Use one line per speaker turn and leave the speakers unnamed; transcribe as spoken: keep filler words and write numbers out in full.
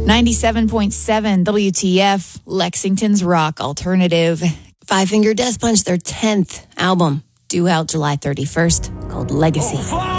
ninety-seven point seven W T F, Lexington's rock alternative.
Five Finger Death Punch, their tenth album, due out July thirty-first, called Legacy.